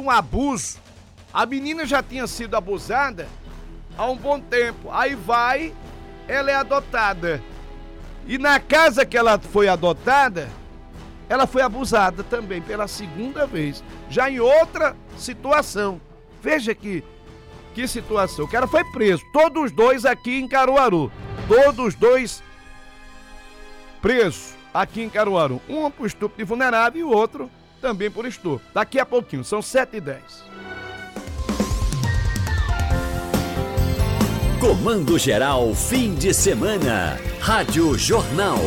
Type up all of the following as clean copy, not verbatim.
um abuso. A menina já tinha sido abusada há um bom tempo. Aí ela é adotada. E na casa que ela foi adotada, ela foi abusada também pela segunda vez, já em outra situação. Veja que situação. O cara foi preso, todos os dois aqui em Caruaru. Todos os dois presos aqui em Caruaru. Um por estupro de vulnerável e o outro também por estupro. Daqui a pouquinho, são 7h10. Comando Geral, fim de semana. Rádio Jornal.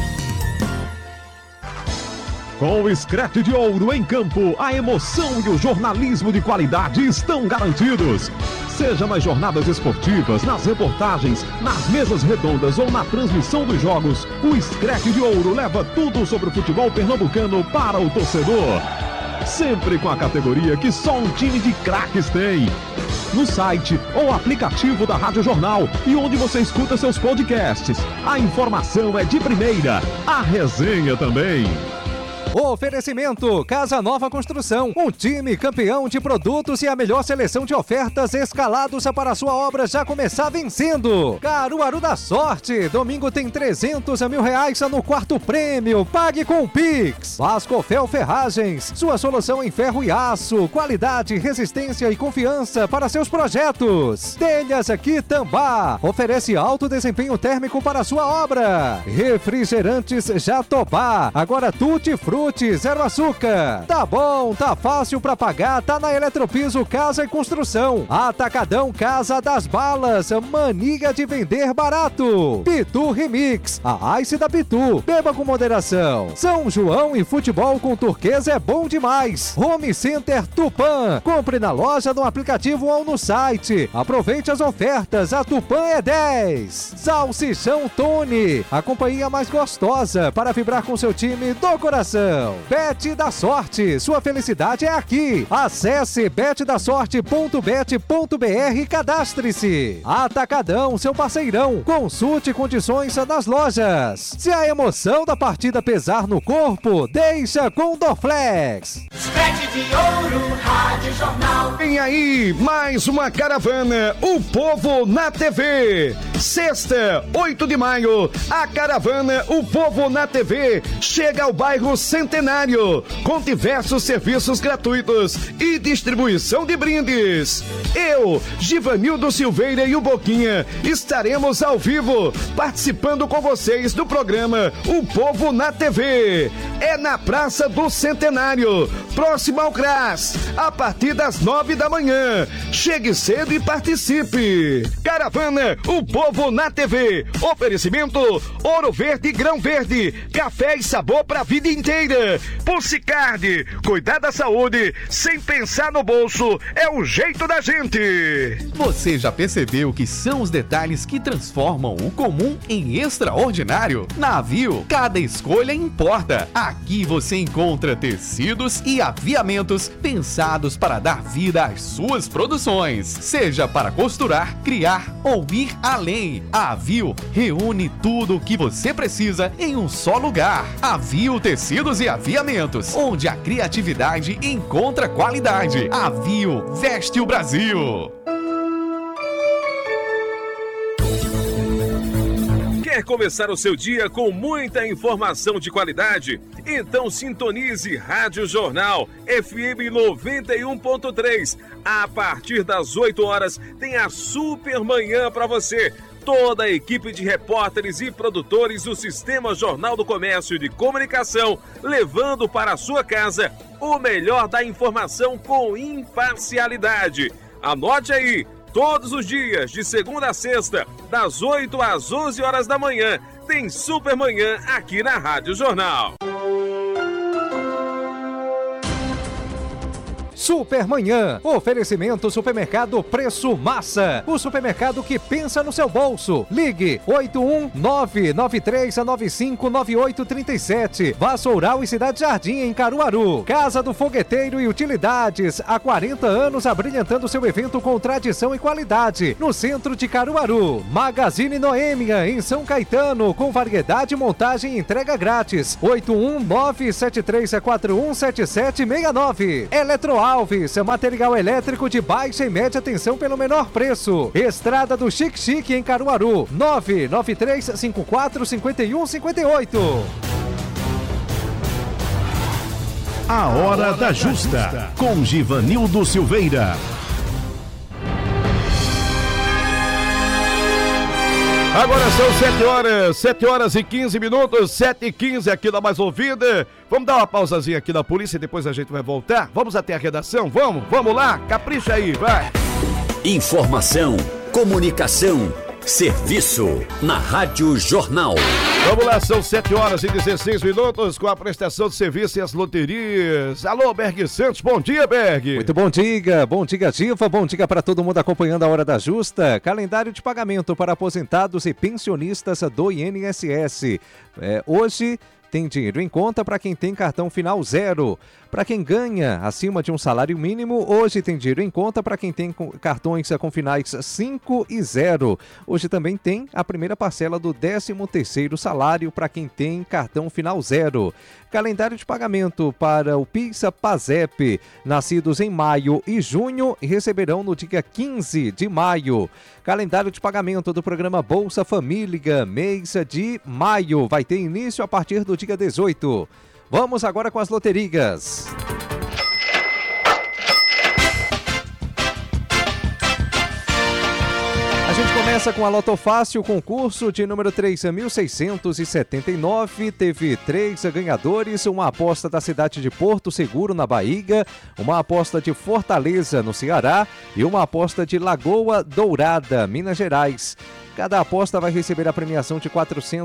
Com o Scratch de Ouro em campo, a emoção e o jornalismo de qualidade estão garantidos. Seja nas jornadas esportivas, nas reportagens, nas mesas redondas ou na transmissão dos jogos, o Scratch de Ouro leva tudo sobre o futebol pernambucano para o torcedor. Sempre com a categoria que só um time de craques tem. No site ou aplicativo da Rádio Jornal e onde você escuta seus podcasts. A informação é de primeira, a resenha também. Oferecimento Casa Nova Construção, um time campeão de produtos e a melhor seleção de ofertas escalados para a sua obra já começar vencendo. Caruaru da Sorte, domingo tem 300 mil reais no quarto prêmio, pague com o Pix. Vascofel Ferragens, sua solução em ferro e aço, qualidade, resistência e confiança para seus projetos. Telhas Quitambá, oferece alto desempenho térmico para a sua obra. Refrigerantes Jatobá, agora Tutti Frutti, zero açúcar. Tá bom, tá fácil pra pagar, tá na Eletropiso Casa e Construção. Atacadão Casa das Balas, mania de vender barato. Pitu Remix, a Ice da Pitu, beba com moderação. São João e futebol com turquesa é bom demais. Home Center Tupã, compre na loja, no aplicativo ou no site. Aproveite as ofertas, a Tupã é 10. Salsichão Tony, a companhia mais gostosa para vibrar com seu time do coração. Bet da Sorte, sua felicidade é aqui. Acesse betdasorte.bet.br e cadastre-se. Atacadão, seu parceirão. Consulte condições nas lojas. Se a emoção da partida pesar no corpo, deixa com Dorflex. Scratch de Ouro, Rádio Jornal. Vem aí, mais uma caravana, o Povo na TV. Sexta, 8 de maio, a caravana O Povo na TV chega ao bairro Centenário, com diversos serviços gratuitos e distribuição de brindes. Eu, Givanildo Silveira e o Boquinha estaremos ao vivo, participando com vocês do programa O Povo na TV. É na Praça do Centenário, próximo ao CRAS, a partir das 9 da manhã. Chegue cedo e participe. Caravana O Povo na TV. Oferecimento Ouro Verde e Grão Verde. Café e sabor para a vida inteira. Pulsicard, cuidar da saúde sem pensar no bolso é o jeito da gente. Você já percebeu o que são os detalhes que transformam o comum em extraordinário? Na Avio, cada escolha importa. Aqui você encontra tecidos e aviamentos pensados para dar vida às suas produções, seja para costurar, criar ou ir além. A Avio reúne tudo o que você precisa em um só lugar. Avio Tecidos e Aviamentos, onde a criatividade encontra qualidade. Avio veste o Brasil. Quer começar o seu dia com muita informação de qualidade? Então sintonize Rádio Jornal FM 91.3. A partir das 8 horas tem a Super Manhã para você. Toda a equipe de repórteres e produtores do Sistema Jornal do Comércio e de Comunicação, levando para a sua casa o melhor da informação com imparcialidade. Anote aí, todos os dias, de segunda a sexta, das 8 às 11 horas da manhã, tem Super Manhã aqui na Rádio Jornal. Supermanhã, oferecimento Supermercado Preço Massa, o supermercado que pensa no seu bolso. Ligue 81993959837. Vassoural e Cidade Jardim em Caruaru. Casa do Fogueteiro e Utilidades, há 40 anos abrilhantando seu evento com tradição e qualidade, no centro de Caruaru. Magazine Noêmia em São Caetano, com variedade, montagem e entrega grátis. 81973417769. Eletroar Alves, material elétrico de baixa e média tensão pelo menor preço. Estrada do Chique Chique em Caruaru, 993545158. A Hora da Justa, com Givanildo Silveira. Agora são 7 horas e 15 minutos, 7h15 aqui na Mais Ouvida. Vamos dar uma pausazinha aqui na polícia e depois a gente vai voltar. Vamos até a redação? Vamos lá? Capricha aí, vai. Informação, comunicação, serviço na Rádio Jornal. Vamos lá, são 7 horas e 16 minutos com a prestação de serviço e as loterias. Alô, Berg Santos, bom dia, Berg. Muito bom dia Diva, bom dia para todo mundo acompanhando a Hora da Justa. Calendário de pagamento para aposentados e pensionistas do INSS. Hoje tem dinheiro em conta para quem tem cartão final 0. Para quem ganha acima de um salário mínimo, hoje tem dinheiro em conta para quem tem cartões com finais 5 e 0. Hoje também tem a primeira parcela do 13º salário para quem tem cartão final 0. Calendário de pagamento para o PIS/PASEP, nascidos em maio e junho, receberão no dia 15 de maio. Calendário de pagamento do programa Bolsa Família, mês de maio, vai ter início a partir do dia 18. Vamos agora com as loterias. A gente começa com a Loto Fácil, concurso de número 3.679. Teve 3 ganhadores, uma aposta da cidade de Porto Seguro, na Bahia, uma aposta de Fortaleza, no Ceará, e uma aposta de Lagoa Dourada, Minas Gerais. Cada aposta vai receber a premiação de R$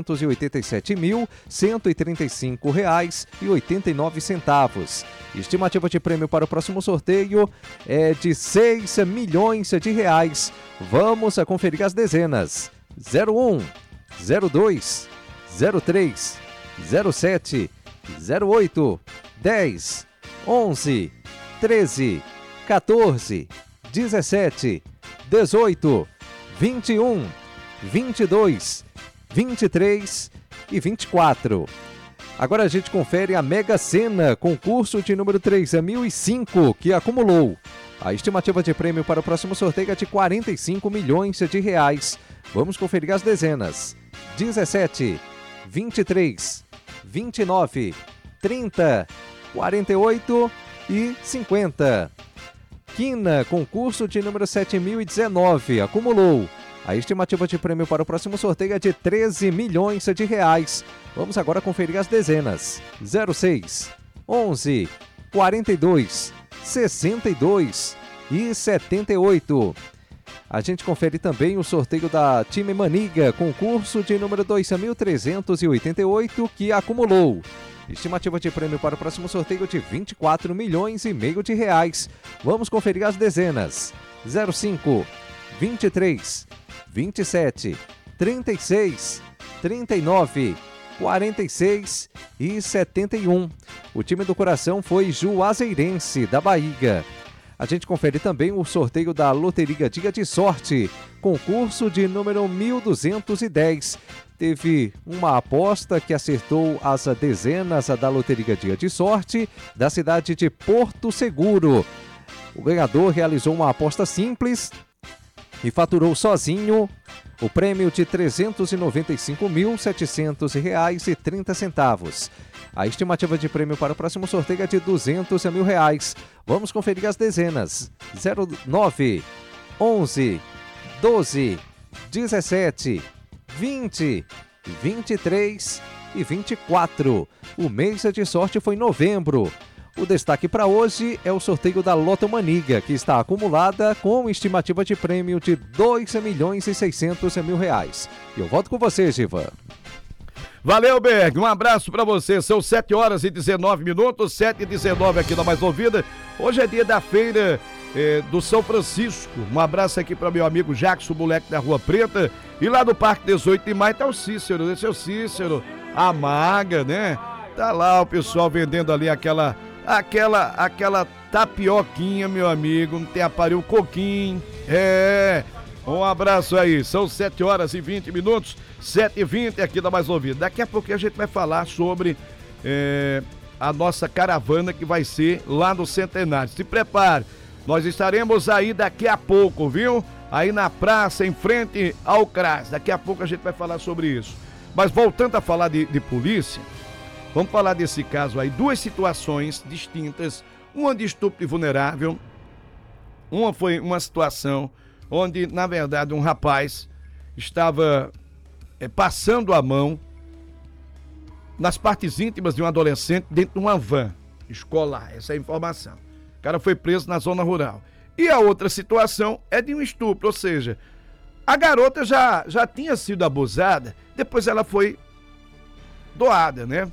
487.135,89. Estimativa de prêmio para o próximo sorteio é de R$ 6 milhões. Vamos a conferir as dezenas: 01, 02, 03, 07, 08, 10, 11, 13, 14, 17, 18, 21, 22, 23 e 24. Agora a gente confere a Mega Sena, concurso de número 3005, que acumulou. A estimativa de prêmio para o próximo sorteio é de R$ 45 milhões. Vamos conferir as dezenas: 17, 23, 29, 30, 48 e 50. Quina, concurso de número 7019, acumulou. A estimativa de prêmio para o próximo sorteio é de R$ 13 milhões. Vamos agora conferir as dezenas: 06, 11, 42, 62 e 78. A gente confere também o sorteio da Time Maniga, concurso de número 2.388, que acumulou. Estimativa de prêmio para o próximo sorteio de R$ 24 milhões e meio. Vamos conferir as dezenas: 05, 23, 27, 36, 39, 46 e 71. O time do coração foi Juazeirense, da Bahia. A gente confere também o sorteio da Loteria Dia de Sorte, concurso de número 1210. Teve uma aposta que acertou as dezenas da Loteria Dia de Sorte, da cidade de Porto Seguro. O ganhador realizou uma aposta simples e faturou sozinho o prêmio de R$ 395.700,30. A estimativa de prêmio para o próximo sorteio é de R$ 200 mil. Vamos conferir as dezenas: 09, 11, 12, 17, 20, 23 e 24. O mês de sorte foi novembro. O destaque para hoje é o sorteio da Loto Maniga, que está acumulada com estimativa de prêmio de R$ 2.600.000. Eu volto com você, Giva. Valeu, Berg, um abraço pra você. São 7 horas e 19 minutos, 7h19 aqui na Mais Ouvida. Hoje é dia da feira do São Francisco. Um abraço aqui para meu amigo Jackson, moleque da Rua Preta. E lá no Parque 18 de Maio tá o Cícero, esse é o Cícero, a Maga, né? Tá lá o pessoal vendendo ali aquela tapioquinha, meu amigo, não tem aparelho, coquinho. Um abraço aí, são 7 horas e 20 minutos, 7h20 aqui da Mais Ouvida. Daqui a pouco a gente vai falar sobre a nossa caravana que vai ser lá no Centenário. Se prepare, nós estaremos aí daqui a pouco, viu? Aí na praça, em frente ao CRAS. Daqui a pouco a gente vai falar sobre isso. Mas voltando a falar de polícia, vamos falar desse caso aí. 2 situações distintas, uma de estupro vulnerável, uma foi uma situação onde, na verdade, um rapaz estava passando a mão nas partes íntimas de um adolescente dentro de uma van escolar. Essa é a informação. O cara foi preso na zona rural. E a outra situação é de um estupro, ou seja, a garota já tinha sido abusada, depois ela foi doada, né?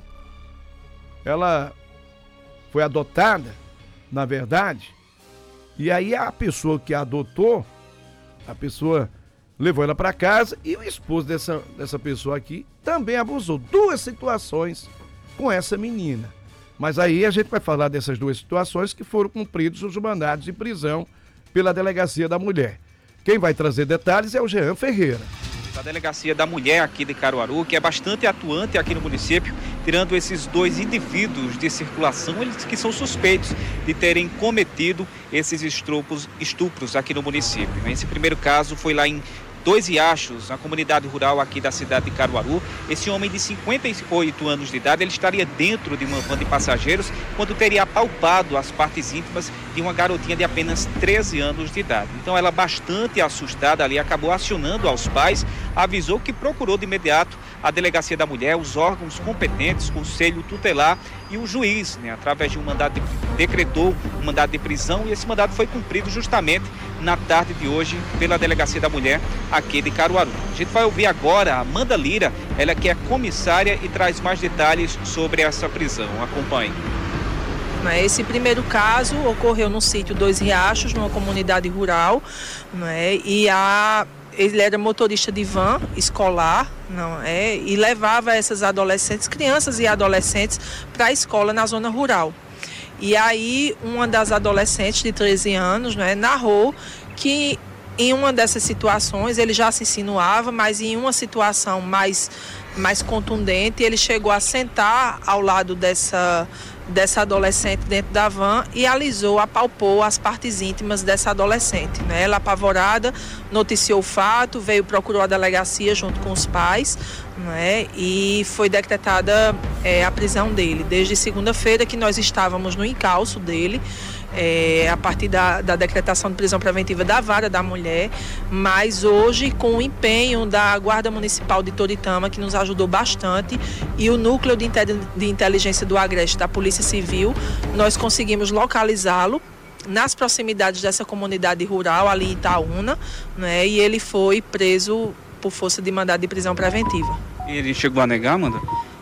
Ela foi adotada, na verdade, e aí a pessoa que a adotou, a pessoa levou ela para casa e o esposo dessa pessoa aqui também abusou. 2 situações com essa menina. Mas aí a gente vai falar dessas 2 situações que foram cumpridos os mandados de prisão pela Delegacia da Mulher. Quem vai trazer detalhes é o Jean Ferreira. A Delegacia da Mulher aqui de Caruaru, que é bastante atuante aqui no município, tirando esses 2 indivíduos de circulação, eles que são suspeitos de terem cometido esses estupros aqui no município. Esse primeiro caso foi lá em 2 Riachos, na comunidade rural aqui da cidade de Caruaru. Esse homem de 58 anos de idade, ele estaria dentro de uma van de passageiros quando teria apalpado as partes íntimas de uma garotinha de apenas 13 anos de idade. Então ela, bastante assustada ali, acabou acionando aos pais, avisou que procurou de imediato a Delegacia da Mulher, os órgãos competentes, Conselho Tutelar e o juiz, através de um mandado, decretou um mandado de prisão, e esse mandado foi cumprido justamente na tarde de hoje pela Delegacia da Mulher aqui de Caruaru. A gente vai ouvir agora a Amanda Lira, ela que é comissária e traz mais detalhes sobre essa prisão. Acompanhe. Esse primeiro caso ocorreu no sítio 2 Riachos, numa comunidade rural, e ele era motorista de van escolar, e levava essas adolescentes, crianças e adolescentes, para a escola na zona rural. E aí uma das adolescentes de 13 anos narrou que em uma dessas situações ele já se insinuava, mas em uma situação mais contundente ele chegou a sentar ao lado dessa adolescente dentro da van e alisou, apalpou as partes íntimas dessa adolescente. Ela, apavorada, noticiou o fato, procurou a delegacia junto com os pais, e foi decretada a prisão dele. Desde segunda-feira que nós estávamos no encalço dele, a partir da decretação de prisão preventiva da Vara da Mulher, mas hoje, com o empenho da Guarda Municipal de Toritama, que nos ajudou bastante, e o Núcleo de Inteligência do Agreste da Polícia Civil, nós conseguimos localizá-lo nas proximidades dessa comunidade rural, ali em Itaúna, e ele foi preso por força de mandado de prisão preventiva. E ele chegou a negar, Amanda?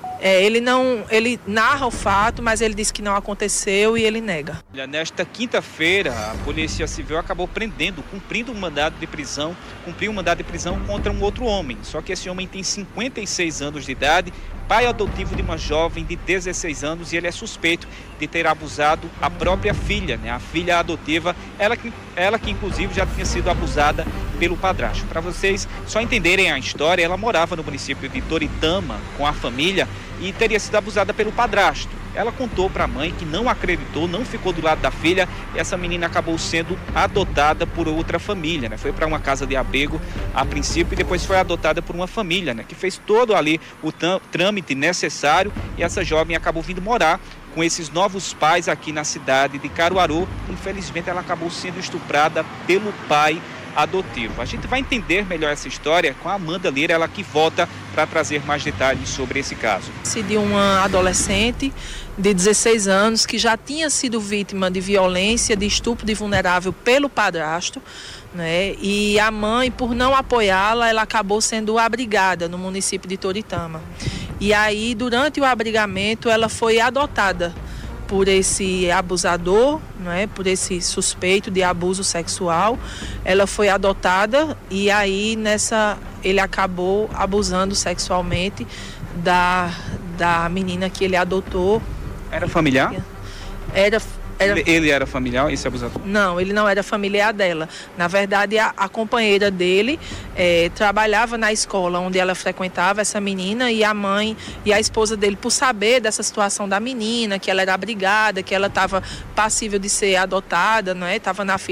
Ele narra o fato, mas ele disse que não aconteceu e ele nega. Nesta quinta-feira, a Polícia Civil acabou cumprindo um mandado de prisão, contra um outro homem. Só que esse homem tem 56 anos de idade, pai adotivo de uma jovem de 16 anos, e ele é suspeito de ter abusado a própria filha, a filha adotiva, ela que inclusive já tinha sido abusada pelo padrasto. Para vocês só entenderem a história, ela morava no município de Toritama com a família e teria sido abusada pelo padrasto. Ela contou para a mãe, que não acreditou, não ficou do lado da filha, e essa menina acabou sendo adotada por outra família, Foi para uma casa de abrigo a princípio e depois foi adotada por uma família, que fez todo ali o trâmite necessário, e essa jovem acabou vindo morar com esses novos pais aqui na cidade de Caruaru. Infelizmente ela acabou sendo estuprada pelo pai adotivo. A gente vai entender melhor essa história com a Amanda Lira, ela que volta para trazer mais detalhes sobre esse caso. De uma adolescente de 16 anos que já tinha sido vítima de violência, de estupro de vulnerável pelo padrasto, e a mãe, por não apoiá-la, ela acabou sendo abrigada no município de Toritama. E aí, durante o abrigamento, ela foi adotada por esse abusador, por esse suspeito de abuso sexual. Ela foi adotada e aí ele acabou abusando sexualmente da menina que ele adotou. Era familiar? Ele era familiar, esse abusador? Não, ele não era familiar dela. Na verdade, a companheira dele trabalhava na escola onde ela frequentava, essa menina, e a mãe e a esposa dele, por saber dessa situação da menina, que ela era abrigada, que ela estava passível de ser adotada, não é? Estava na fila